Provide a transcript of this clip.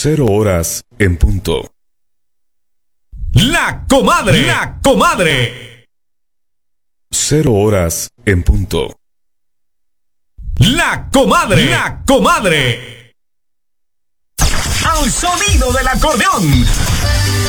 0 horas en punto. La comadre, la comadre. 0 horas en punto. La comadre, la comadre. Al sonido del acordeón.